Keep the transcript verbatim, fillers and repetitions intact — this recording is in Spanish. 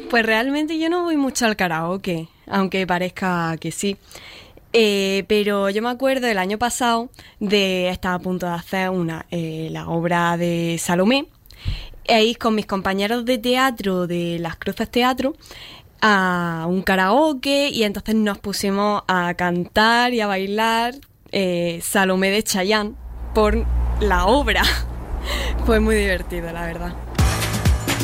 Pues realmente yo no voy mucho al karaoke, aunque parezca que sí. Eh, pero yo me acuerdo el año pasado de estar a punto de hacer una eh, la obra de Salomé e ir con mis compañeros de teatro de Las Cruces Teatro a un karaoke y entonces nos pusimos a cantar y a bailar eh, Salomé de Chayanne por la obra. Fue muy divertido, la verdad.